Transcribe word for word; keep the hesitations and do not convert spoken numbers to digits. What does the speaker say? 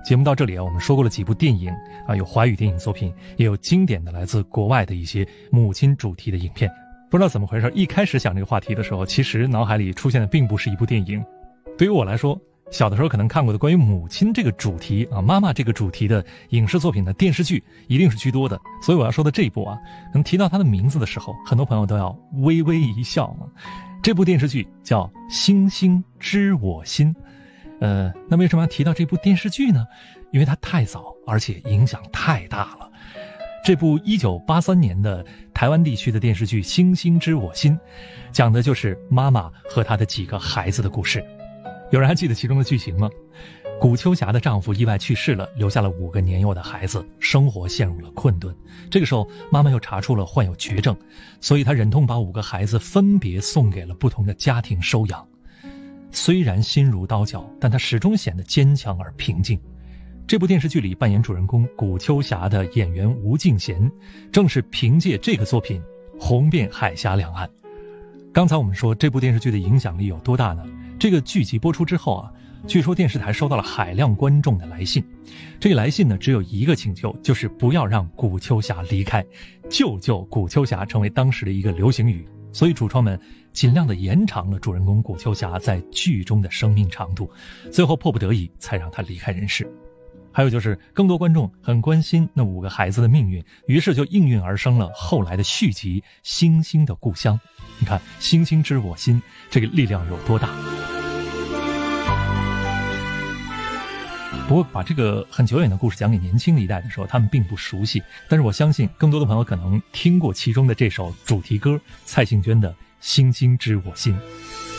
节目到这里啊，我们说过了几部电影啊，有华语电影作品，也有经典的来自国外的一些母亲主题的影片。不知道怎么回事，一开始想这个话题的时候，其实脑海里出现的并不是一部电影。对于我来说，小的时候可能看过的关于母亲这个主题啊，妈妈这个主题的影视作品的电视剧一定是居多的。所以我要说的这一部啊，能提到它的名字的时候，很多朋友都要微微一笑啊。这部电视剧叫《星星知我心》。呃，那为什么要提到这部电视剧呢？因为它太早，而且影响太大了。这部一九八三年的台湾地区的电视剧《星星知我心》，讲的就是妈妈和她的几个孩子的故事。有人还记得其中的剧情吗？古秋霞的丈夫意外去世了，留下了五个年幼的孩子，生活陷入了困顿。这个时候，妈妈又查出了患有绝症，所以她忍痛把五个孩子分别送给了不同的家庭收养。虽然心如刀绞，但她始终显得坚强而平静。这部电视剧里扮演主人公古秋霞的演员吴敬贤，正是凭借这个作品红遍海峡两岸。刚才我们说这部电视剧的影响力有多大呢？这个剧集播出之后啊，据说电视台收到了海量观众的来信。这个来信呢，只有一个请求，就是不要让古秋霞离开，救救古秋霞成为当时的一个流行语。所以主创们尽量的延长了主人公古秋霞在剧中的生命长度，最后迫不得已才让她离开人世。还有就是更多观众很关心那五个孩子的命运，于是就应运而生了后来的续集《星星的故乡》。你看，星星知我心，这个力量有多大。不过把这个很久远的故事讲给年轻的一代的时候，他们并不熟悉，但是我相信更多的朋友可能听过其中的这首主题歌，蔡幸娟的《星星知我心》。